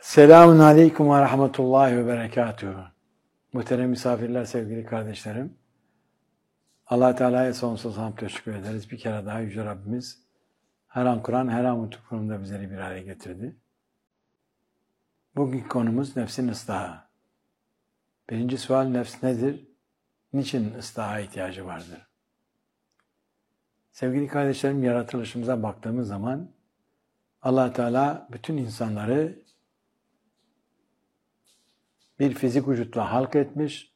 Selamun Aleyküm ve Rahmetullahi ve Berekatuhu. Muhterem misafirler, sevgili kardeşlerim. Allah Teala'ya sonsuz hamd teşekkür ederiz. Bir kere daha Yüce Rabbimiz her an Kur'an, her an konumda bizleri bir araya getirdi. Bugünkü konumuz nefsin ıslahı. Birinci sual, nefs nedir? Niçin ıslaha ihtiyacı vardır? Sevgili kardeşlerim, yaratılışımıza baktığımız zaman Allah Teala bütün insanları bir fizik vücutla halk etmiş.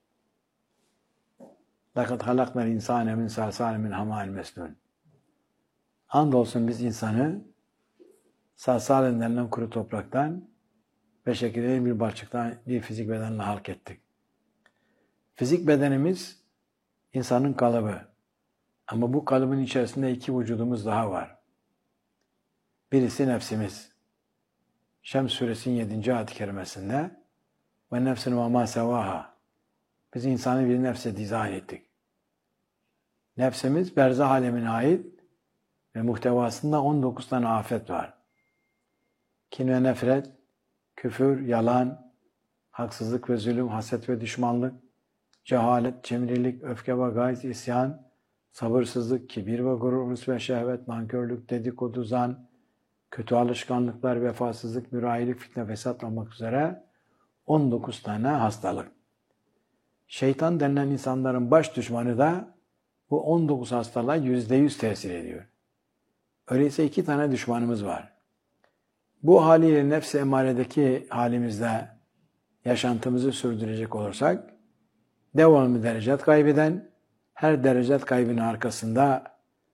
لَقَدْ خَلَقْنَا الْاِنْسَانَ مِنْ سَلْسَالٍ مِنْ حَمَاءٍ مَسْنُونٍ. Andolsun biz insanı salsal denilen kuru topraktan ve şekilli bir balçıktan bir fizik bedenle halk ettik. Fizik bedenimiz insanın kalıbı. Ama bu kalıbın içerisinde iki vücudumuz daha var. Birisi nefsimiz. Şems suresinin 7. ayet-i kerimesinde ve nefsin ve ma sevaha. Biz insanı bir nefse dizayn ettik. Nefsimiz berzah alemine ait ve muhtevasında 19 tane afet var. Kin ve nefret, küfür, yalan, haksızlık ve zulüm, haset ve düşmanlık, cehalet, cimrilik, öfke ve gayz, isyan, sabırsızlık, kibir ve gurur, hırs ve şehvet, nankörlük, dedikodu, zan, kötü alışkanlıklar, vefasızlık, mürahilik, fitne, fesat olmak üzere 19 tane hastalık. Şeytan denilen insanların baş düşmanı da bu 19 hastalığa %100 tesir ediyor. Öyleyse 2 tane düşmanımız var. Bu haliyle nefs-i emaredeki halimizde yaşantımızı sürdürecek olursak, devamlı derecat kaybeden, her derecat kaybının arkasında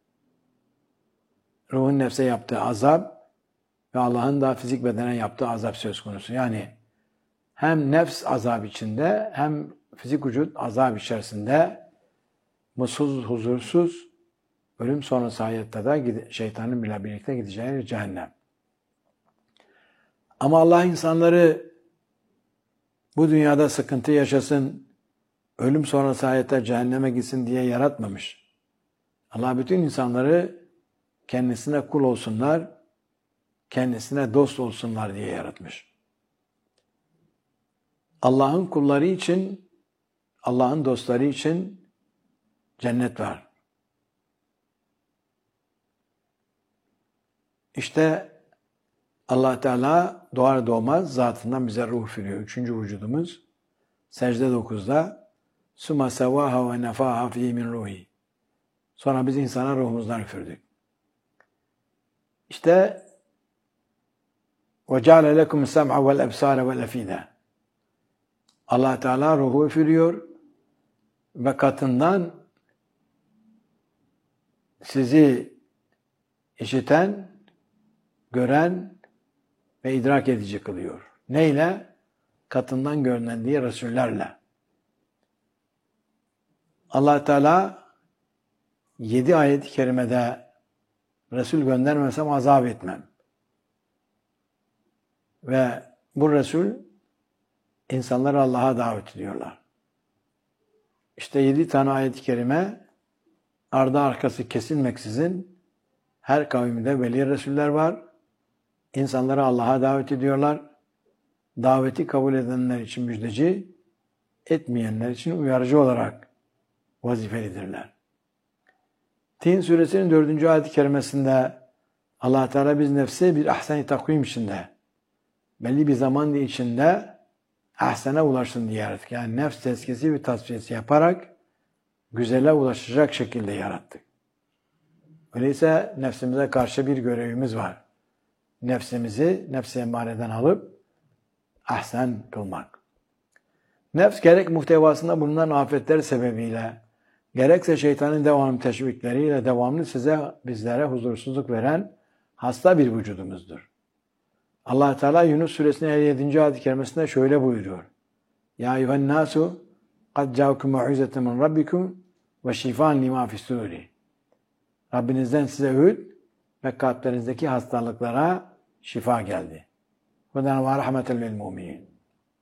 ruhun nefse yaptığı azap ve Allah'ın da fizik bedene yaptığı azap söz konusu. Yani hem nefs azap içinde hem fizik vücut azap içerisinde mutsuz, huzursuz, ölüm sonrası hayatta da şeytanın bile birlikte gideceği cehennem. Ama Allah insanları bu dünyada sıkıntı yaşasın, ölüm sonrası hayatta cehenneme gitsin diye yaratmamış. Allah bütün insanları kendisine kul olsunlar, kendisine dost olsunlar diye yaratmış. Allah'ın kulları için, Allah'ın dostları için cennet var. İşte Allah Teala doğar doğmaz zatından bize ruh üfürüyor. 3. vücudumuz secde 9'da summa sevaha ve nefaha fihi min ruhi. Sonra biz insana ruhumuzdan üfürdük. İşte ve ceale lekum sem'a vel ebsara vel efide. Allah Teala ruhu üfürüyor ve katından sizi işiten, gören ve idrak edici kılıyor. Neyle? Katından görünen diye Resullerle. Allah Teala 7 ayet-i kerimede Resul göndermesem azap etmem. Ve bu Resul insanları Allah'a davet ediyorlar. İşte 7 tane ayet-i kerime ardı arkası kesilmeksizin her kavimde veli Resuller var. İnsanları Allah'a davet ediyorlar. Daveti kabul edenler için müjdeci, etmeyenler için uyarıcı olarak vazifelidirler. Tin suresinin 4. ayet-i kerimesinde Allah Teala biz nefsi bir ahsen-i takvim içinde, belli bir zaman içinde ahsene ulaşsın diye yarattık. Yani nefs tezkiyesi ve tasfiyesi yaparak güzele ulaşacak şekilde yarattık. Öyleyse nefsimize karşı bir görevimiz var. Nefsimizi nefs-i emmareden alıp ahsen kılmak. Nefs gerek muhtevasında bulunan afetler sebebiyle, gerekse şeytanın devamlı teşvikleriyle devamlı bizlere huzursuzluk veren hasta bir vücudumuzdur. Allah Teala Yunus suresinin 57. ayet-i kerimesinde şöyle buyuruyor. Ya eyyühen nasu kad ca'akum mau'izetun min rabbikum ve şifan lima fis-suduri. Rabbinizden size öğüt ve kalplerinizdeki hastalıklara şifa geldi. Hudan ve rahmeten lil mu'minin.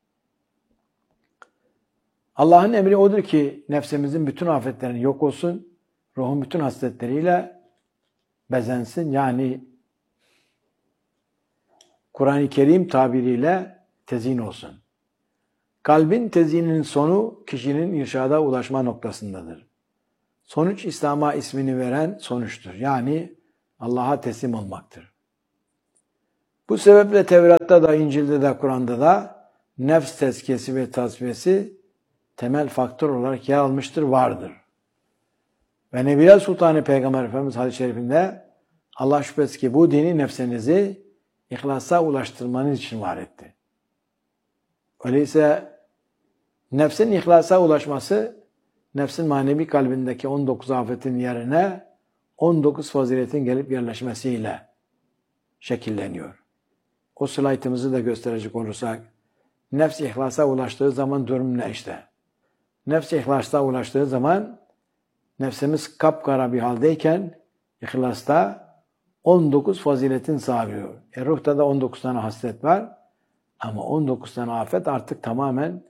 Allah'ın emri odur ki nefsimizin bütün afetlerini yok olsun, ruhun bütün hasletleriyle bezensin. Yani Kur'an-ı Kerim tabiriyle tezyin olsun. Kalbin tezyininin sonu kişinin irşada ulaşma noktasındadır. Sonuç İslam'a ismini veren sonuçtur. Yani Allah'a teslim olmaktır. Bu sebeple Tevrat'ta da, İncil'de de, Kur'an'da da nefs tezkiyesi ve tasfiyesi temel faktör olarak yer almıştır, vardır. Ve Nebiler Sultanı Peygamber Efendimiz hadis-i şerifinde Allah şüphesiz ki bu dini nefsinizi ihlasa ulaştırmanız için var etti. Öyleyse nefsin ihlasa ulaşması, nefsin manevi kalbindeki 19 afetin yerine 19 faziletin gelip yerleşmesiyle şekilleniyor. O slaytımızı da gösterecek olursak, nefs ihlasa ulaştığı zaman durum ne işte? Nefs ihlasa ulaştığı zaman nefsimiz kapkara bir haldeyken ihlasta 19 faziletin sahibi. Ruhta da 19 tane haslet var ama 19 tane afet artık tamamen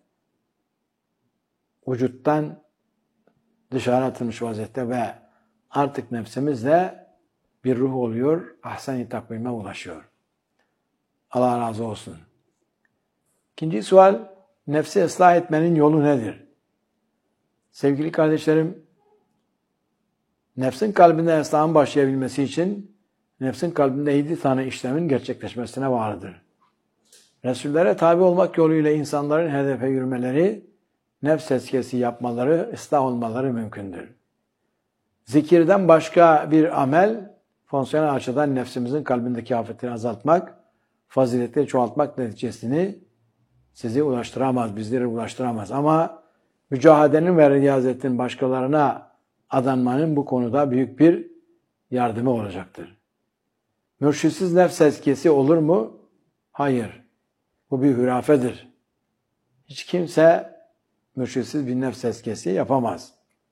vücuttan dışarı atılmış vaziyette ve artık nefsimiz de bir ruh oluyor, ahsen-i takvime ulaşıyor. Allah razı olsun. İkinci sual, nefsi ıslah etmenin yolu nedir? Sevgili kardeşlerim, nefsin kalbinde ıslahın başlayabilmesi için nefsin kalbinde 7 tane işlemin gerçekleşmesine bağlıdır. Resullere tabi olmak yoluyla insanların hedefe yürümeleri, nefs tezkiyesi yapmaları, ıslah olmaları mümkündür. Zikirden başka bir amel, fonksiyonel açıdan nefsimizin kalbindeki afetini azaltmak, faziletleri çoğaltmak neticesini sizi ulaştıramaz, bizleri ulaştıramaz. Ama mücadedenin ve riyazetin başkalarına adanmanın bu konuda büyük bir yardımı olacaktır. Mürşitsiz nefs tezkiyesi olur mu? Hayır. Bu bir hürafedir. Hiç kimse mürşitsiz bir nefs tezkiyesi yapamaz.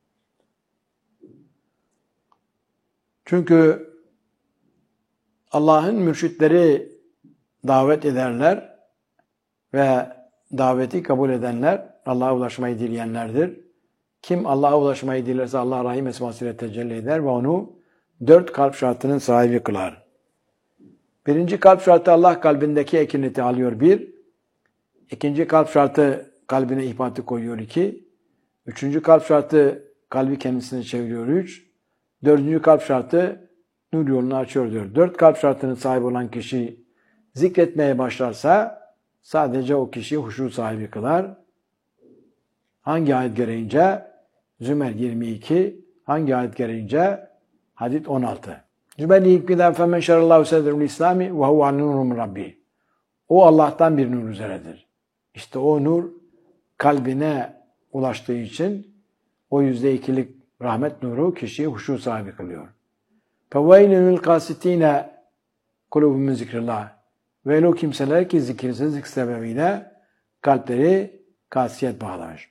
Çünkü Allah'ın mürşitleri davet ederler ve daveti kabul edenler Allah'a ulaşmayı dileyenlerdir. Kim Allah'a ulaşmayı dilerse Allah rahim esmasıyla tecelli eder ve onu 4 kalp şartının sahibi kılar. Birinci kalp şartı Allah kalbindeki ekineti alıyor 1. İkinci kalp şartı kalbine ihbatı koyuyor 2. Üçüncü kalp şartı kalbi kendisine çeviriyor 3. Dördüncü kalp şartı nur yolunu açıyor diyor. 4 kalp şartının sahibi olan kişi zikretmeye başlarsa sadece o kişi huşu sahibi kılar. Hangi ayet gereğince? Zümer 22. Hangi ayet gereğince? Hadid 16. Zümer 22'den femen şerallahu sedrul İslami ve huve nurun rabbi. O Allah'tan bir nur üzeredir. İşte o nur kalbine ulaştığı için o %2'lik rahmet nuru kişiyi huşu sahibi kılıyor. فَوَيْلُ الْقَاسِتِينَ قُلُوبُ مِنْ ذِكْرِ اللّٰهِ Ve o kimseler ki zikirsizlik sebebiyle kalpleri kasiyet bağlamış.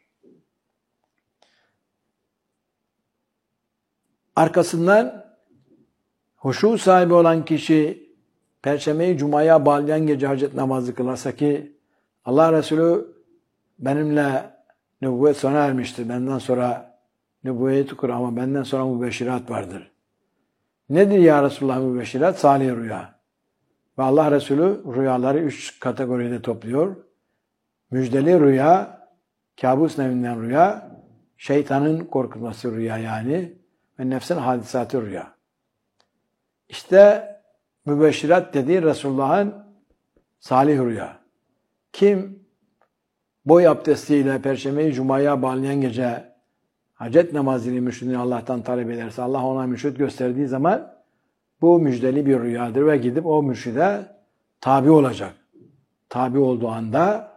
Arkasından huşu sahibi olan kişi Perşembe-i Cuma'ya bağlayan gece hacet namazı kılarsa ki Allah Resulü benimle nübüvvet sona ermiştir. Benden sonra nübüvvet okur ama benden sonra mübeşşirat vardır. Nedir ya Resulullah mübeşşirat? Salih rüya. Ve Allah Resulü rüyaları 3 kategoride topluyor. Müjdeli rüya, kabus nevinden rüya, şeytanın korkutması rüya yani ve nefsin hadisatı rüya. İşte mübeşşirat dediği Resulullah'ın salih rüya. Kim boy abdestiyle Perşembe-i Cuma'ya bağlayan gece hacet namazıyla mürşidini Allah'tan talep ederse, Allah ona mürşid gösterdiği zaman bu müjdeli bir rüyadır ve gidip o mürşide tabi olacak. Tabi olduğu anda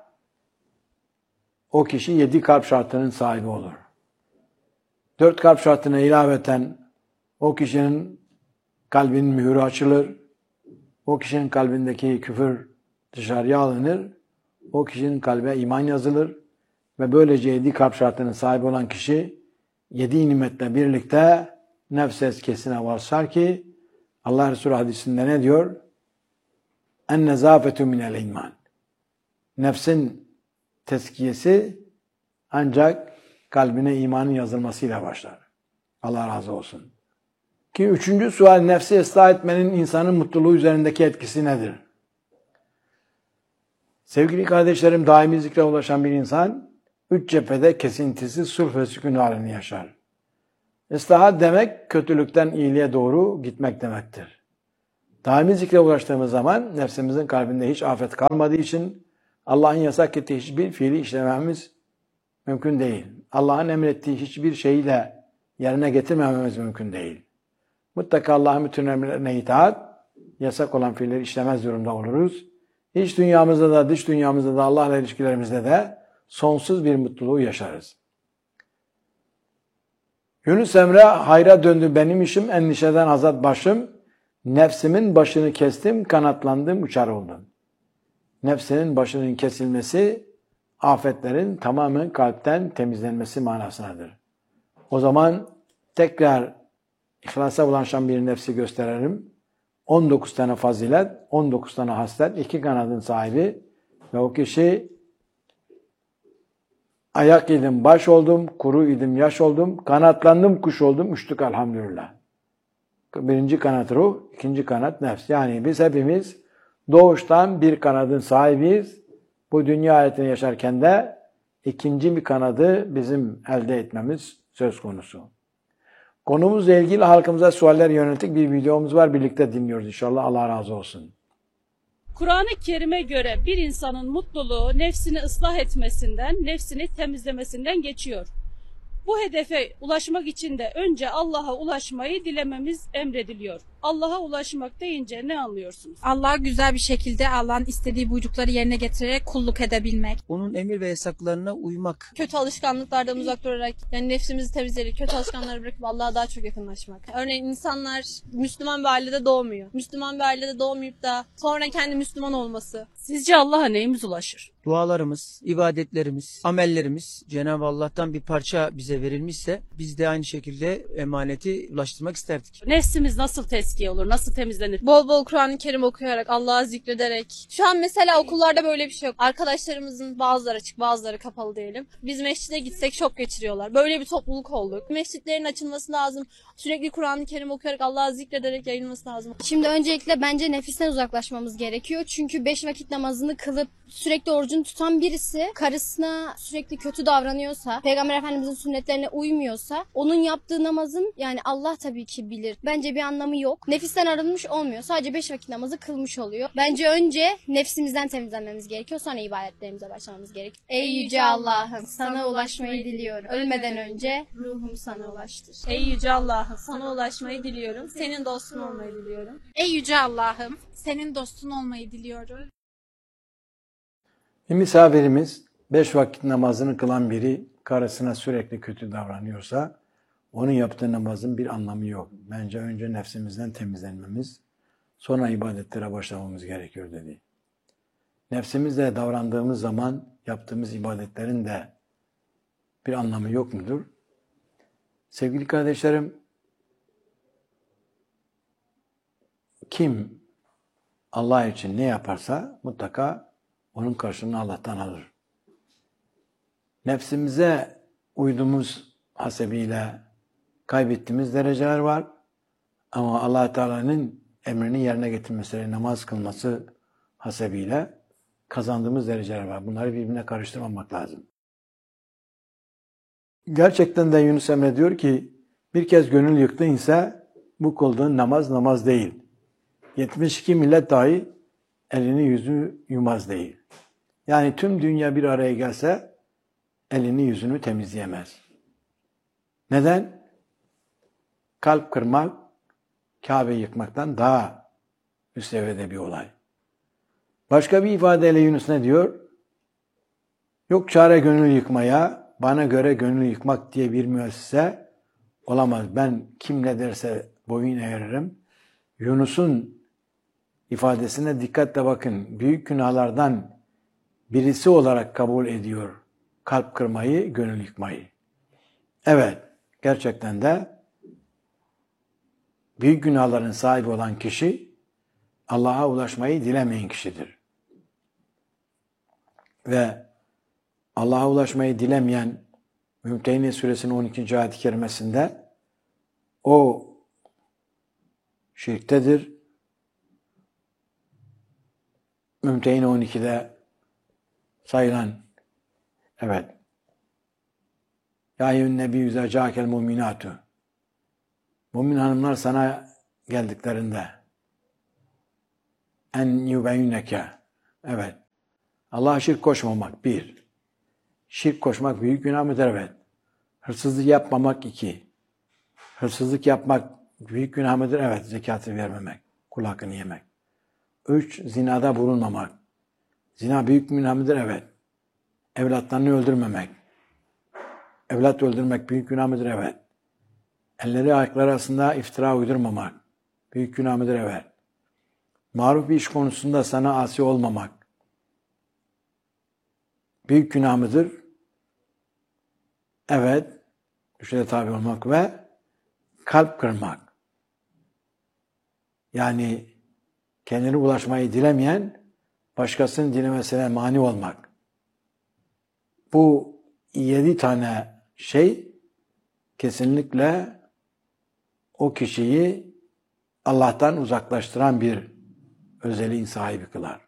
o kişi 7 kalp şartının sahibi olur. 4 kalp şartına ilaveten o kişinin kalbinin mühürü açılır. O kişinin kalbindeki küfür dışarıya alınır. O kişinin kalbe iman yazılır. Ve böylece 7 kalp şartının sahibi olan kişi 7 nimetle birlikte nefs tezkiyesine varsar ki Allah Resulü hadisinde ne diyor? En-nezafetu minel iman. Nefsin tezkiyesi ancak kalbine imanın yazılmasıyla başlar. Allah razı olsun. Ki 3. sual, nefsi ıslah etmenin insanın mutluluğu üzerindeki etkisi nedir? Sevgili kardeşlerim, daimi zikre ulaşan bir insan 3 cephede kesintisiz sulh ve sükun halini yaşar. İslahat demek kötülükten iyiliğe doğru gitmek demektir. Daimi zikre ulaştığımız zaman nefsimizin kalbinde hiç afet kalmadığı için Allah'ın yasak ettiği hiçbir fiili işlememiz mümkün değil. Allah'ın emrettiği hiçbir şeyi de yerine getirmememiz mümkün değil. Mutlaka Allah'ın bütün emrlerine itaat, yasak olan fiilleri işlemez durumda oluruz. İç dünyamızda da dış dünyamızda da Allah'la ilişkilerimizde de sonsuz bir mutluluğu yaşarız. Yunus Emre, hayra döndü benim işim, endişeden azat başım, nefsimin başını kestim, kanatlandım, uçar oldum. Nefsinin başının kesilmesi, afetlerin tamamen kalpten temizlenmesi manasındadır. O zaman tekrar İhlasa ulaşan bir nefsi gösterelim. 19 tane fazilet, 19 tane haslet, 2 kanadın sahibi ve o kişi ayak idim, baş oldum, kuru idim, yaş oldum, kanatlandım, kuş oldum, uçtuk elhamdülillah. Birinci kanat ruh, ikinci kanat nefs. Yani biz hepimiz doğuştan bir kanadın sahibiyiz. Bu dünya hayatını yaşarken de ikinci bir kanadı bizim elde etmemiz söz konusu. Konumuzla ilgili halkımıza sualler yönelik bir videomuz var. Birlikte dinliyoruz inşallah. Allah razı olsun. Kur'an-ı Kerim'e göre bir insanın mutluluğu nefsini ıslah etmesinden, nefsini temizlemesinden geçiyor. Bu hedefe ulaşmak için de önce Allah'a ulaşmayı dilememiz emrediliyor. Allah'a ulaşmak deyince ne anlıyorsunuz? Allah'a güzel bir şekilde Allah'ın istediği buyrukları yerine getirerek kulluk edebilmek. Onun emir ve yasaklarına uymak. Kötü alışkanlıklardan uzak durarak, yani nefsimizi temizleyerek kötü alışkanlıkları bırakıp Allah'a daha çok yakınlaşmak. Örneğin insanlar Müslüman bir ailede doğmuyor. Müslüman bir ailede doğmayıp da sonra kendi Müslüman olması. Sizce Allah'a neyimiz ulaşır? Dualarımız, ibadetlerimiz, amellerimiz Cenab-ı Allah'tan bir parça bize verilmişse biz de aynı şekilde emaneti ulaştırmak isterdik. Nefsimiz nasıl tezkiye olur, nasıl temizlenir? Bol bol Kur'an-ı Kerim okuyarak, Allah'ı zikrederek. Şu an mesela okullarda böyle bir şey yok. Arkadaşlarımızın bazıları açık, bazıları kapalı diyelim. Biz mescide gitsek şok geçiriyorlar. Böyle bir topluluk olduk. Mescitlerin açılması lazım. Sürekli Kur'an-ı Kerim okuyarak, Allah'ı zikrederek yayılması lazım. Şimdi öncelikle bence nefisten uzaklaşmamız gerekiyor. Çünkü 5 vakit namazını kılıp sürekli orucunu tutan birisi karısına sürekli kötü davranıyorsa, Peygamber Efendimizin sünnetlerine uymuyorsa onun yaptığı namazın, yani Allah tabii ki bilir, bence bir anlamı yok. Nefisten arınmış olmuyor. Sadece 5 vakit namazı kılmış oluyor. Bence önce nefsimizden temizlenmemiz gerekiyor. Sonra ibadetlerimize başlamamız gerekiyor. Ey yüce Allah'ım, sana ulaşmayı diliyorum. Ölmeden önce ruhum sana ulaştır. Ey yüce Allah'ım, sana ulaşmayı diliyorum. Senin dostun olmayı diliyorum. Ey yüce Allah'ım, senin dostun olmayı diliyorum. Bir misafirimiz 5 vakit namazını kılan biri karısına sürekli kötü davranıyorsa onun yaptığı namazın bir anlamı yok. Bence önce nefsimizden temizlenmemiz, sonra ibadetlere başlamamız gerekiyor dedi. Nefsimizle davrandığımız zaman yaptığımız ibadetlerin de bir anlamı yok mudur? Sevgili kardeşlerim, kim Allah için ne yaparsa mutlaka onun karşılığını Allah'tan alır. Nefsimize uyduğumuz hasebiyle kaybettiğimiz dereceler var. Ama Allah Teala'nın emrini yerine getirmesi, namaz kılması hasebiyle kazandığımız dereceler var. Bunları birbirine karıştırmamak lazım. Gerçekten de Yunus Emre diyor ki, bir kez gönül yıktın ise bu kıldığın namaz değil. 72 millet dahi elini yüzünü yumaz değil. Yani tüm dünya bir araya gelse elini yüzünü temizleyemez. Neden? Kalp kırmak, Kabe yıkmaktan daha üst seviyede bir olay. Başka bir ifadeyle Yunus ne diyor? Yok çare gönül yıkmaya, bana göre gönül yıkmak diye bir müessese olamaz. Ben kim ne derse boyun eğerim. Yunus'un ifadesine dikkatle bakın. Büyük günahlardan birisi olarak kabul ediyor kalp kırmayı, gönül yıkmayı. Evet, gerçekten de büyük günahların sahibi olan kişi Allah'a ulaşmayı dilemeyen kişidir. Ve Allah'a ulaşmayı dilemeyen Mümtehine Suresinin 12. ayet-i kerimesinde o şirktedir. Mümtehine 12'de sayılan, evet. Ya eyyühen nebiyyü izâ câkel mu'minâtu. Mümin hanımlar sana geldiklerinde en yubeyyineke. Evet. Allah'a şirk koşmamak. 1. Şirk koşmak büyük günah mıdır? Evet. Hırsızlık yapmamak. 2. Hırsızlık yapmak büyük günah mıdır? Evet. Zekatı vermemek. Kul hakkını yemek. 3. Zinada bulunmamak. Zina büyük günah mıdır? Evet. Evlatlarını öldürmemek. Evlat öldürmek büyük günah mıdır? Evet. Elleri ayakları arasında iftira uydurmamak. Büyük günah mıdır? Evet. Maruf bir iş konusunda sana asi olmamak. Büyük günah mıdır? Evet. Düşlere tabi olmak ve kalp kırmak. Yani kendine ulaşmayı dilemeyen başkasının dilemesine mani olmak. Bu 7 tane şey kesinlikle o kişiyi Allah'tan uzaklaştıran bir özelliğin sahibi kılar.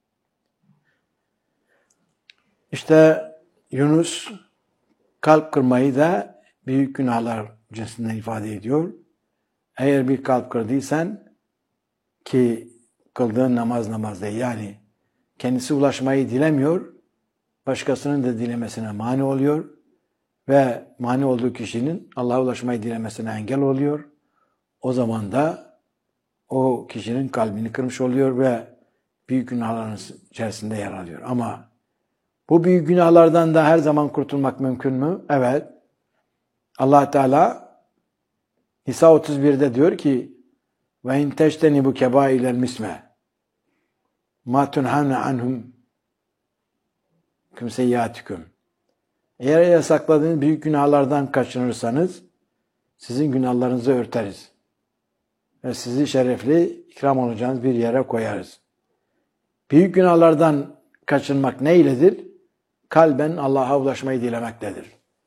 İşte Yunus kalp kırmayı da büyük günahlar cinsinden ifade ediyor. Eğer bir kalp kırdıysan ki kıldığın namaz değil. Yani kendisi ulaşmayı dilemiyor, başkasının da dilemesine mani oluyor ve mani olduğu kişinin Allah'a ulaşmayı dilemesine engel oluyor. O zaman da o kişinin kalbini kırmış oluyor ve büyük günahların içerisinde yer alıyor. Ama bu büyük günahlardan da her zaman kurtulmak mümkün mü? Evet. Allah Teala Nisa 31'de diyor ki ve in teştenibu kebailel misme ma tunhavne anhum kum seyyiatikum. Eğer yasakladığınız büyük günahlardan kaçınırsanız sizin günahlarınızı örteriz. Ve sizi şerefli, ikram olacağınız bir yere koyarız. Büyük günahlardan kaçınmak neyledir? Kalben Allah'a ulaşmayı dilemektedir.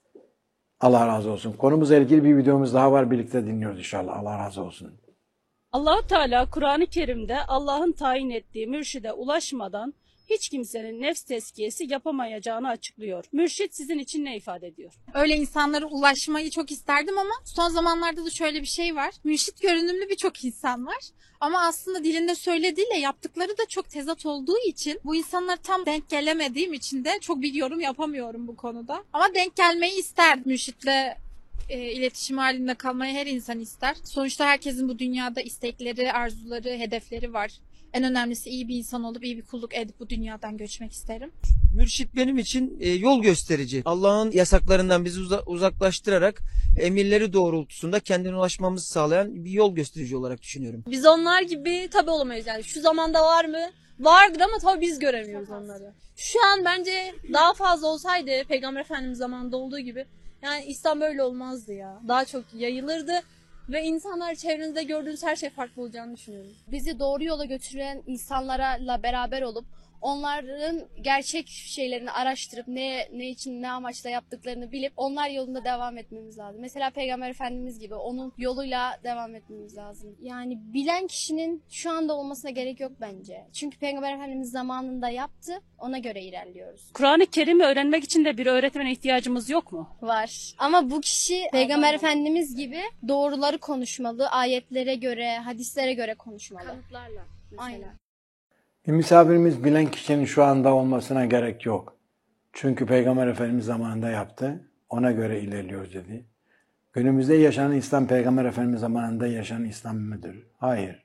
Allah razı olsun. Konumuzla ilgili bir videomuz daha var. Birlikte dinliyoruz inşallah. Allah razı olsun. Allah-u Teala Kur'an-ı Kerim'de Allah'ın tayin ettiği mürşide ulaşmadan hiç kimsenin nefs tezkiyesi yapamayacağını açıklıyor. Mürşit sizin için ne ifade ediyor? Öyle insanlara ulaşmayı çok isterdim ama son zamanlarda da şöyle bir şey var. Mürşit görünümlü birçok insan var. Ama aslında dilinde söylediğiyle yaptıkları da çok tezat olduğu için bu insanlara tam denk gelemediğim için de çok bir yorum yapamıyorum bu konuda. Ama denk gelmeyi isterdim. Mürşitle iletişim halinde kalmayı her insan ister. Sonuçta herkesin bu dünyada istekleri, arzuları, hedefleri var. En önemlisi iyi bir insan olup iyi bir kulluk edip bu dünyadan göçmek isterim. Mürşit benim için yol gösterici. Allah'ın yasaklarından bizi uzaklaştırarak emirleri doğrultusunda kendine ulaşmamızı sağlayan bir yol gösterici olarak düşünüyorum. Biz onlar gibi tabii olamayız yani. Şu zamanda var mı? Vardır ama tabii biz göremiyoruz onları. Şu an bence daha fazla olsaydı Peygamber Efendimiz zamanında olduğu gibi yani İslam böyle olmazdı ya. Daha çok yayılırdı ve insanlar çevrenizde gördüğünüz her şey farklı olacağını düşünüyorum. Bizi doğru yola götüren insanlarla beraber olup onların gerçek şeylerini araştırıp ne için ne amaçla yaptıklarını bilip onlar yolunda devam etmemiz lazım. Mesela Peygamber Efendimiz gibi onun yoluyla devam etmemiz lazım. Yani bilen kişinin şu anda olmasına gerek yok bence. Çünkü Peygamber Efendimiz zamanında yaptı, ona göre ilerliyoruz. Kur'an-ı Kerim'i öğrenmek için de bir öğretmene ihtiyacımız yok mu? Var. Ama bu kişi Peygamber Efendimiz gibi doğruları konuşmalı, ayetlere göre, hadislere göre konuşmalı. Kanıtlarla mesela. Aynen. Bir misafirimiz bilen kişinin şu anda olmasına gerek yok. Çünkü Peygamber Efendimiz zamanında yaptı. Ona göre ilerliyoruz dedi. Günümüzde yaşanan İslam Peygamber Efendimiz zamanında yaşanan İslam mıdır? Hayır.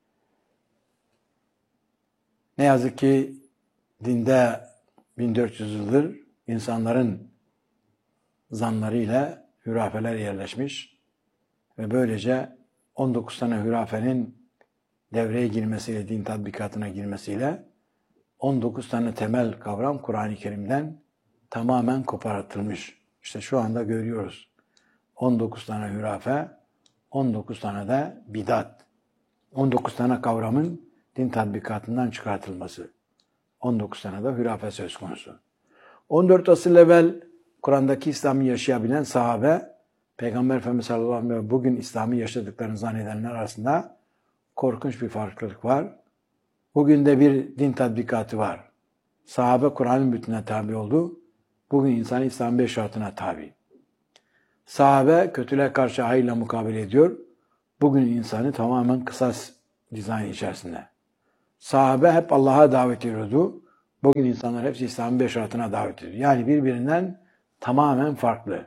Ne yazık ki dinde 1400 yıldır insanların zanlarıyla hürafeler yerleşmiş ve böylece 19 tane hürafenin devreye girmesiyle, din tatbikatına girmesiyle 19 tane temel kavram Kur'an-ı Kerim'den tamamen kopartılmış. İşte şu anda görüyoruz. 19 tane hürafe, 19 tane de bidat. 19 tane kavramın din tatbikatından çıkartılması. 19 tane de hürafe söz konusu. 14 asır evvel Kur'an'daki İslam'ı yaşayabilen sahabe, Peygamber Efendimiz sallallahu aleyhi ve sellem bugün İslam'ı yaşadıklarını zannedenler arasında korkunç bir farklılık var. Bugün de bir din tatbikatı var. Sahabe Kur'an'ın bütününe tabi oldu. Bugün insan İslam'ın 5 şartına tabi. Sahabe kötülüğe karşı hayırla mukabele ediyor. Bugün insanı tamamen kısas dizayn içerisinde. Sahabe hep Allah'a davet ediyordu. Bugün insanlar hepsi İslam'ın 5 şartına davet ediyor. Yani birbirinden tamamen farklı.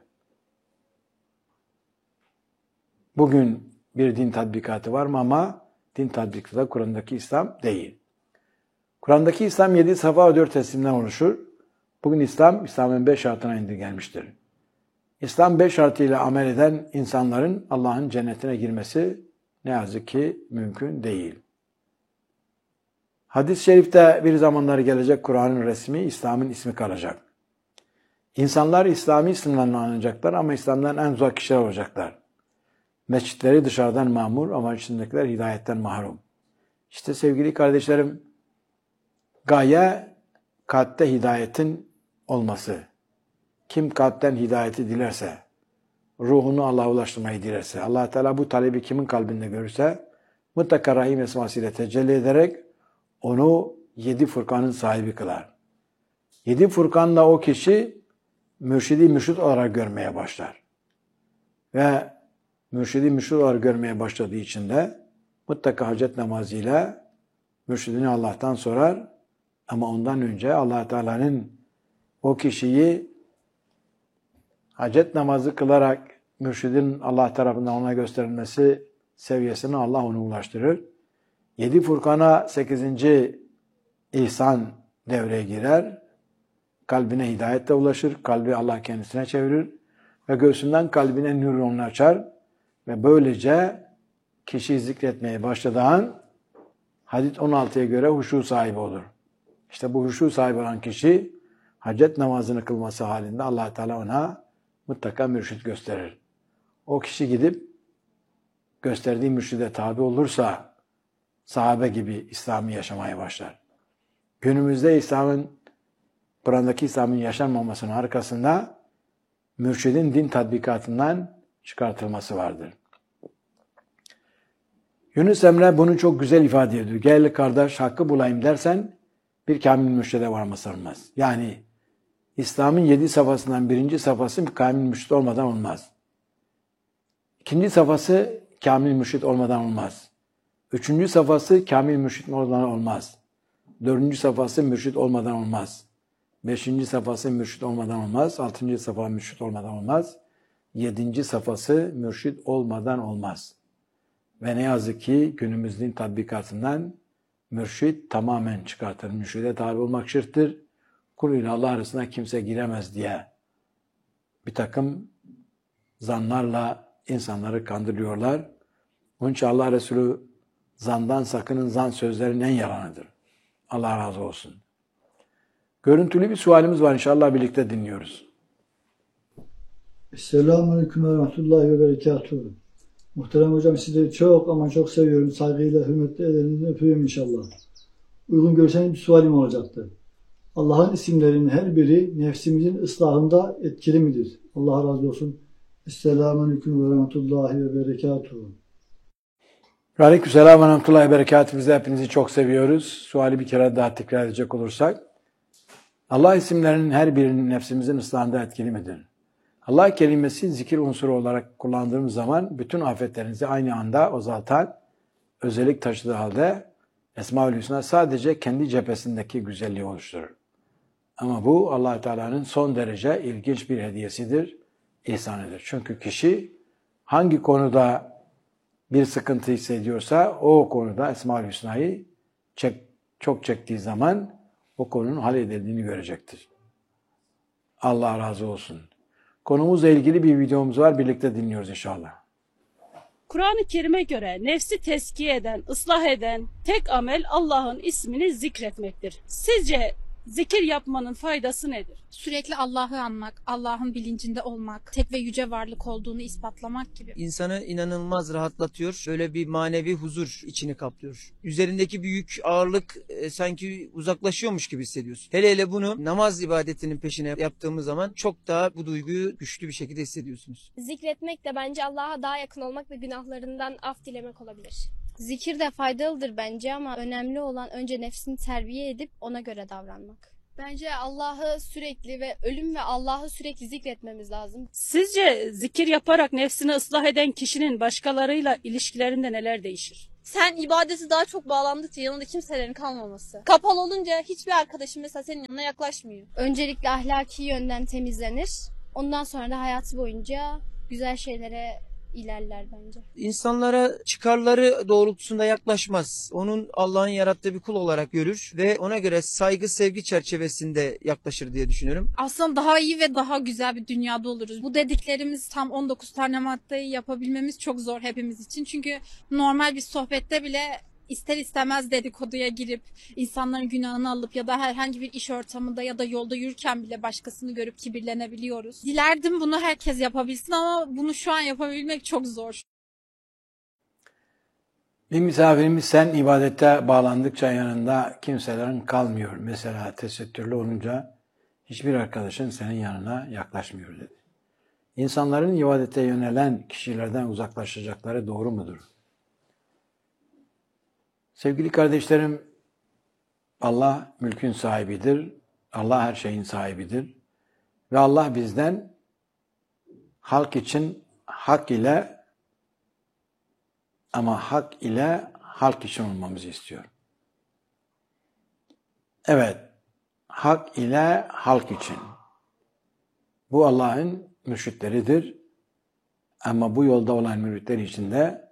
Bugün bir din tatbikatı var mı ama din tatbikatı da Kur'an'daki İslam değil. Kur'an'daki İslam 7 safa ve 4 teslimden oluşur. Bugün İslam'ın 5 şartına indirgenmiştir. İslam 5 şartıyla amel eden insanların Allah'ın cennetine girmesi ne yazık ki mümkün değil. Hadis-i şerifte bir zamanlar gelecek Kur'an'ın resmi, İslam'ın ismi kalacak. İnsanlar İslami sınırlarını anlayacaklar ama İslam'dan en uzak kişiler olacaklar. Mescitleri dışarıdan mamur ama içindekiler hidayetten mahrum. İşte sevgili kardeşlerim, gaye kalpte hidayetin olması. Kim kalpten hidayeti dilerse, ruhunu Allah'a ulaştırmayı dilerse, Allah Teala bu talebi kimin kalbinde görürse, mutlaka Rahim esmasıyla tecelli ederek onu 7 Furkan'ın sahibi kılar. 7 Furkan'la o kişi mürşidi mürşid olarak görmeye başlar. Ve mürşidi mürşid olarak görmeye başladığı için de mutlaka hacet namazıyla mürşidini Allah'tan sorar. Ama ondan önce Allah Teala'nın o kişiyi hacet namazı kılarak mürşidin Allah tarafından ona gösterilmesi seviyesine Allah onu ulaştırır. 7 Furkan'a 8. ihsan devreye girer. Kalbine hidayetle ulaşır. Kalbi Allah kendisine çevirir. Ve göğsünden kalbine nur yolunu açar. Ve böylece kişi zikretmeye başladığı an hadis 16'ya göre huşu sahibi olur. İşte bu huşu sahibi olan kişi hacet namazını kılması halinde Allah Teala ona mutlaka mürşid gösterir. O kişi gidip gösterdiği mürşide tabi olursa sahabe gibi İslam'ı yaşamaya başlar. Günümüzde Kur'an'daki İslam'ın yaşanmamasının arkasında mürşidin din tatbikatından çıkartılması vardır. Yunus Emre bunu çok güzel ifade ediyor. Gel kardeş hakkı bulayım dersen bir kamil mürşide varması olmaz. Yani İslam'ın 7 safhasından 1. safhası kamil mürşid olmadan olmaz. 2. safhası kamil mürşid olmadan olmaz. 3. safhası kamil mürşid olmadan olmaz. 4. safhası mürşid olmadan olmaz. 5. safhası mürşid olmadan olmaz. 6. safha mürşid olmadan olmaz. 7. safhası mürşid olmadan olmaz. Ve ne yazık ki günümüzün tatbikatından mürşid tamamen çıkartır. Mürşide tabi olmak şirktir. Kul ile Allah arasına kimse giremez diye bir takım zanlarla insanları kandırıyorlar. Onun için Allah Resulü zandan sakının, zan sözlerin en yalanıdır. Allah razı olsun. Görüntülü bir sualimiz var, inşallah birlikte dinliyoruz. Selamünaleyküm ve rahmetullahi ve berekatuhu. Muhterem hocam, sizleri çok ama çok seviyorum. Saygıyla, hürmetle ellerinizden öpüyorum inşallah. Uygun görseniz bir sualim olacaktı. Allah'ın isimlerinin her biri nefsimizin ıslahında etkili midir? Allah razı olsun. Selamünaleyküm ve rahmetullahi ve berekatuhu. Aleykümselam ve rahmetullahi ve berekatuhu. Biz de hepinizi çok seviyoruz. Suali bir kere daha tekrar edecek olursak. Allah isimlerinin her birinin nefsimizin ıslahında etkili midir? Allah kelimesi zikir unsuru olarak kullandığımız zaman bütün afetlerinizi aynı anda azaltan özellik taşıdığı halde Esma-ül Hüsna sadece kendi cephesindeki güzelliği oluşturur. Ama bu Allah Teala'nın son derece ilginç bir hediyesidir, ihsanıdır. Çünkü kişi hangi konuda bir sıkıntı hissediyorsa o konuda Esma-ül Hüsna'yı çok çektiği zaman o konunun halledildiğini görecektir. Allah razı olsun. Konumuzla ilgili bir videomuz var. Birlikte dinliyoruz inşallah. Kur'an-ı Kerim'e göre nefsi teskiye eden, ıslah eden tek amel Allah'ın ismini zikretmektir. Sizce zikir yapmanın faydası nedir? Sürekli Allah'ı anmak, Allah'ın bilincinde olmak, tek ve yüce varlık olduğunu ispatlamak gibi. İnsanı inanılmaz rahatlatıyor. Böyle bir manevi huzur içini kaplıyor. Üzerindeki bir yük, ağırlık sanki uzaklaşıyormuş gibi hissediyorsun. Hele hele bunu namaz ibadetinin peşine yaptığımız zaman çok daha bu duyguyu güçlü bir şekilde hissediyorsunuz. Zikretmek de bence Allah'a daha yakın olmak ve günahlarından af dilemek olabilir. Zikir de faydalıdır bence ama önemli olan önce nefsini terbiye edip ona göre davranmak. Bence Allah'ı sürekli ve ölüm ve Allah'ı sürekli zikretmemiz lazım. Sizce zikir yaparak nefsini ıslah eden kişinin başkalarıyla ilişkilerinde neler değişir? Sen ibadeti daha çok bağlandıkça yanında kimselerin kalmaması. Kapalı olunca hiçbir arkadaşın mesela senin yanına yaklaşmıyor. Öncelikle ahlaki yönden temizlenir. Ondan sonra da hayatı boyunca güzel şeylere ilerler bence. İnsanlara çıkarları doğrultusunda yaklaşmaz. Onun Allah'ın yarattığı bir kul olarak görür ve ona göre saygı, sevgi çerçevesinde yaklaşır diye düşünüyorum. Aslında daha iyi ve daha güzel bir dünyada oluruz. Bu dediklerimiz tam 19 tane maddeyi yapabilmemiz çok zor hepimiz için. Çünkü normal bir sohbette bile ister istemez dedikoduya girip insanların günahını alıp ya da herhangi bir iş ortamında ya da yolda yürürken bile başkasını görüp kibirlenebiliyoruz. Dilerdim bunu herkes yapabilsin ama bunu şu an yapabilmek çok zor. Bir misafirimiz sen ibadette bağlandıkça yanında kimselerin kalmıyor. Mesela tesettürlü olunca hiçbir arkadaşın senin yanına yaklaşmıyor dedi. İnsanların ibadete yönelen kişilerden uzaklaşacakları doğru mudur? Sevgili kardeşlerim, Allah mülkün sahibidir. Allah her şeyin sahibidir. Ve Allah bizden halk için hak ile ama hak ile halk için olmamızı istiyor. Evet, hak ile halk için. Bu Allah'ın mürşitleridir. Ama bu yolda olan müritler için de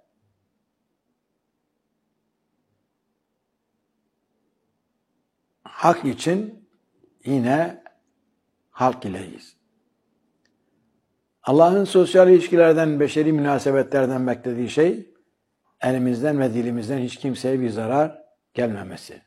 hak için yine halk ileyiz. Allah'ın sosyal ilişkilerden, beşeri münasebetlerden beklediği şey, elimizden ve dilimizden hiç kimseye bir zarar gelmemesi.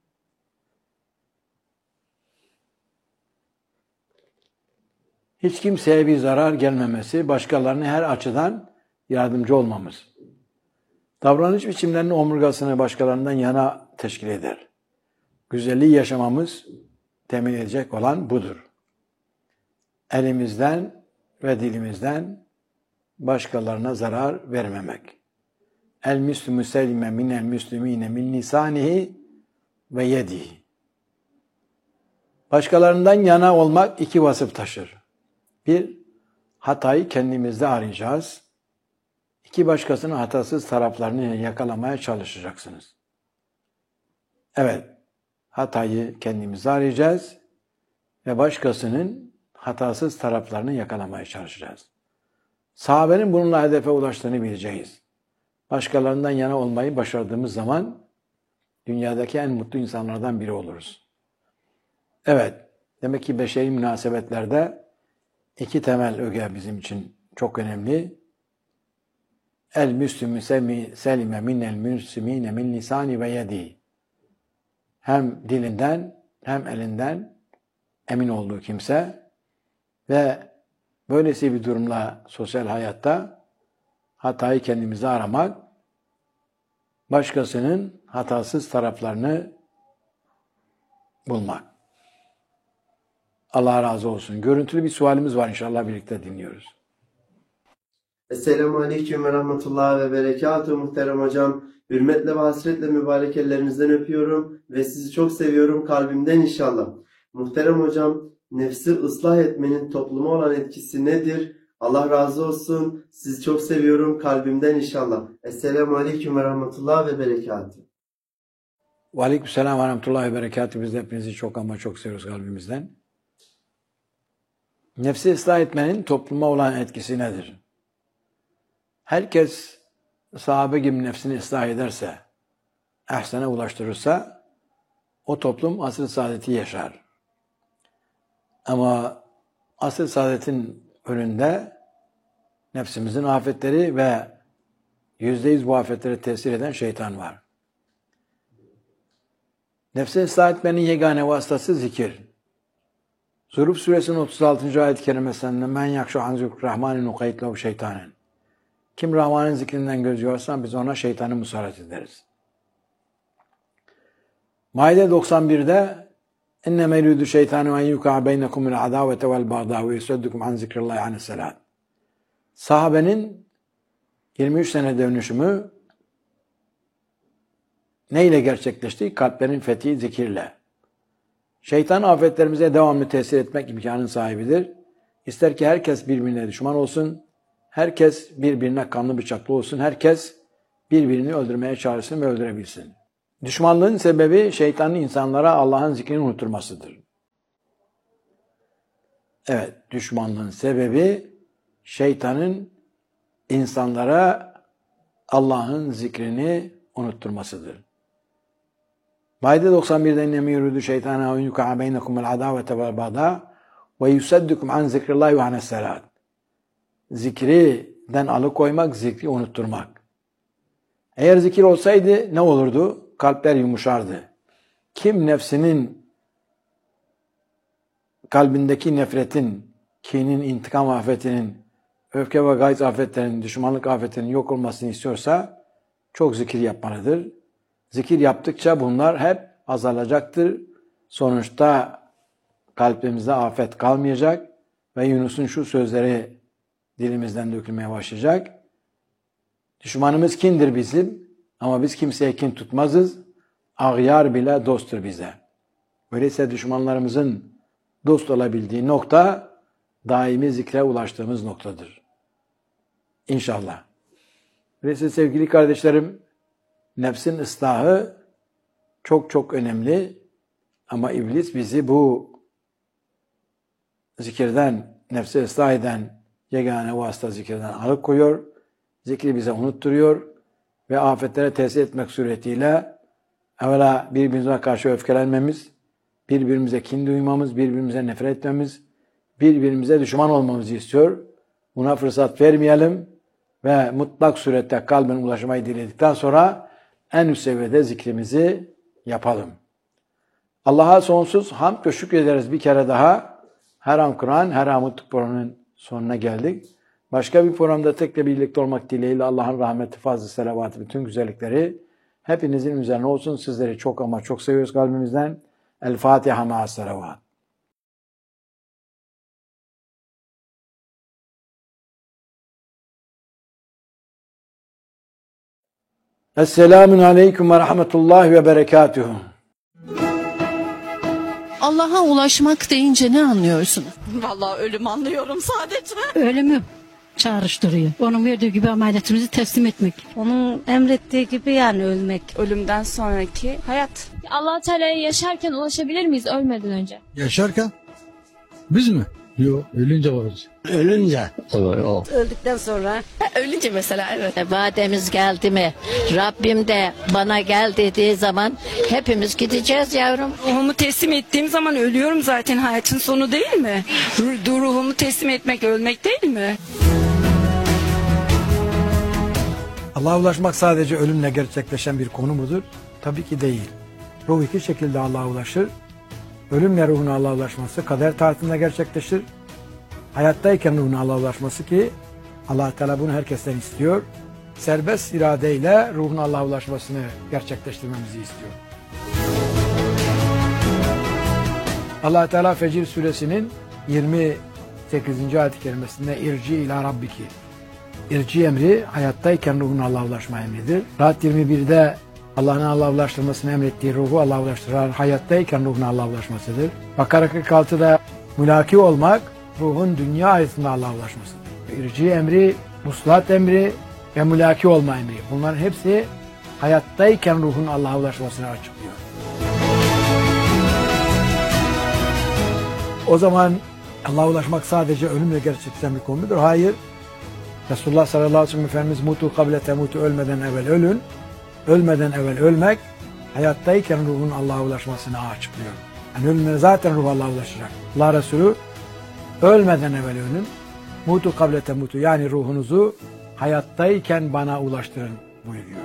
Hiç kimseye bir zarar gelmemesi, başkalarına her açıdan yardımcı olmamız. Davranış biçimlerinin omurgasını başkalarından yana teşkil eder. Güzelliği yaşamamız temin edecek olan budur. Elimizden ve dilimizden başkalarına zarar vermemek. El müslümü selime minel müslümine min lisanihi ve yedihi. Başkalarından yana olmak iki vasıf taşır. Bir, hatayı kendimizde arayacağız. İki, başkasının hatasız taraflarını yakalamaya çalışacaksınız. Evet, hatayı kendimizde arayacağız ve başkasının hatasız taraflarını yakalamaya çalışacağız. Sahabenin bununla hedefe ulaştığını bileceğiz. Başkalarından yana olmayı başardığımız zaman dünyadaki en mutlu insanlardan biri oluruz. Evet, demek ki beşeri münasebetlerde iki temel öge bizim için çok önemli. El müslümü selime minel müslümine min lisani ve yedi. Hem dilinden hem elinden emin olduğu kimse ve böylesi bir durumla sosyal hayatta hatayı kendimize aramak, başkasının hatasız taraflarını bulmak. Allah razı olsun. Görüntülü bir sualimiz var, inşallah birlikte dinliyoruz. Esselamu Aleyküm ve Rahmetullah ve Berekatuhu muhterem hocam. Hürmetle ve hasretle mübarek ellerinizden öpüyorum ve sizi çok seviyorum kalbimden inşallah. Muhterem hocam, nefsi ıslah etmenin topluma olan etkisi nedir? Allah razı olsun. Sizi çok seviyorum kalbimden inşallah. Esselamu Aleyküm ve Rahmetullah ve Berekatuhu. Ve aleykümselam ve rahmetullahi ve berekatuhu. Biz de hepinizi çok ama çok seviyoruz kalbimizden. Nefsi ıslah etmenin topluma olan etkisi nedir? Herkes sahabe gibi nefsini ıslah ederse, ehsene ulaştırırsa, o toplum asr-ı saadeti yaşar. Ama asr-ı saadetin önünde nefsimizin afetleri ve %100 bu afetlere tesir eden şeytan var. Nefsi ıslah etmenin yegane vasıtası zikir. Zuhruf suresinin 36. ayet-i kerimesinde men yakşu an zikrurrahmanin ukayt lehu şeytanen. Kim Rahman'ın zikrinden göz yuvarsa biz ona şeytanı musallat ederiz. Maide 91'de اِنَّمَا يُرِيدُ الشَّيْطَانُ اَنْ يُوقِعَ بَيْنَكُمُ الْعَدَاوَةَ وَالْبَغْضَاءَ وَيَصُدَّكُمْ عَنْ ذِكْرِ اللّٰهِ عَنِ الصَّلَاةِ. Sahabenin 23 sene dönüşümü neyle gerçekleşti? Kalplerin fethi zikirle. Şeytan afetlerimize devamlı tesir etmek imkanının sahibidir. İster ki herkes birbirine düşman olsun, herkes birbirine kanlı bıçaklı olsun, herkes birbirini öldürmeye çalışsın ve öldürebilsin. Düşmanlığın sebebi şeytanın insanlara Allah'ın zikrini unutturmasıdır. Evet, düşmanlığın sebebi şeytanın insanlara Allah'ın zikrini unutturmasıdır. Maide 91'de inneme yuridu şeytana en yuqa beynekumul adavete vel bagda ve yusaddukum an zikrillahi ve anes salat. Zikriden alıkoymak, zikri unutturmak. Eğer zikir olsaydı ne olurdu? Kalpler yumuşardı. Kim nefsinin kalbindeki nefretin, kinin, intikam afetinin, öfke ve gayz afetlerinin, düşmanlık afetlerinin yok olmasını istiyorsa çok zikir yapmalıdır. Zikir yaptıkça bunlar hep azalacaktır. Sonuçta kalbimizde afet kalmayacak ve Yunus'un şu sözleri dilimizden dökülmeye başlayacak. Düşmanımız kindir bizim ama biz kimseye kin tutmazız. Ağyar bile dosttur bize. Öyleyse düşmanlarımızın dost olabildiği nokta daimi zikre ulaştığımız noktadır. İnşallah. Öyleyse sevgili kardeşlerim, nefsin ıslahı çok çok önemli ama iblis bizi bu zikirden, nefsi ıslah eden yegane vasıta zikirden alıkoyuyor, zikri bize unutturuyor ve afetlere tesir etmek suretiyle evvela birbirimize karşı öfkelenmemiz, birbirimize kin duymamız, birbirimize nefret etmemiz, birbirimize düşman olmamızı istiyor. Buna fırsat vermeyelim ve mutlak surette kalben ulaşmayı diledikten sonra en üst seviyede zikrimizi yapalım. Allah'a sonsuz hamd ve şükrederiz bir kere daha. Her an Kur'an, her an Mutlu programının sonuna geldik. Başka bir programda tekrar birlikte olmak dileğiyle Allah'ın rahmeti, fazla selavatı, bütün güzellikleri hepinizin üzerine olsun. Sizleri çok ama çok seviyoruz kalbimizden. El Fatiha ma'as selavat. Esselamun aleyküm ve rahmetullahi ve berekatuhu. Allah'a ulaşmak deyince ne anlıyorsunuz? Vallahi ölüm anlıyorum sadece. Ölümü çağrıştırıyor. Onun verdiği gibi ameliyatımızı teslim etmek. Onun emrettiği gibi yani ölmek. Ölümden sonraki hayat. Allah Teala'ya yaşarken ulaşabilir miyiz ölmeden önce? Yaşarken? Biz mi? Yok, ölünce varız. Ölünce. Öldükten sonra. Ölünce mesela evet. Vademiz geldi mi? Rabbim de bana gel dediği zaman hepimiz gideceğiz yavrum. Ruhumu teslim ettiğim zaman ölüyorum zaten, hayatın sonu değil mi? Ruhumu teslim etmek ölmek değil mi? Allah'a ulaşmak sadece ölümle gerçekleşen bir konu mudur? Tabii ki değil. Ruh iki şekilde Allah'a ulaşır. Ölümle ruhun Allah'a ulaşması kader tahtında gerçekleşir. Hayattayken ruhun Allah'a ulaşması ki Allah Teala bunu herkesten istiyor. Serbest iradeyle ruhun Allah'a ulaşmasını gerçekleştirmemizi istiyor. Allah Teala Fecir suresinin 28. ayet-i kerimesinde irci ila rabbiki. İrci emri hayattayken ruhun Allah'a ulaşma emridir. Rahat 21'de Allah'ın Allah'a ulaştırmasını emrettiği ruhu Allah'a ulaştırar. Hayattayken ruhun Allah'a ulaşmasıdır. Bakara 46'da mülaki olmak ruhun dünya hayatında Allah'a ulaşmasıdır. İrci emri, muslat emri ve mülaki olma emri. Bunların hepsi hayattayken ruhun Allah'a ulaşmasını açıklıyor. O zaman Allah'a ulaşmak sadece ölümle gerçekleşen bir konudur. Hayır. Resulullah sallallahu aleyhi ve sellem Efendimiz mutu kable temutu, ölmeden evvel ölün. Ölmeden evvel ölmek, hayattayken ruhun Allah'a ulaşmasını açıklıyor. Yani ölümde zaten ruh Allah'a ulaşacak. Allah Resulü ölmeden evvel ölün. Mutu kable temutu, yani ruhunuzu hayattayken bana ulaştırın buyuruyor.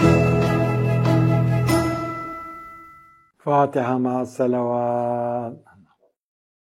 Fatiha ma'as selavat.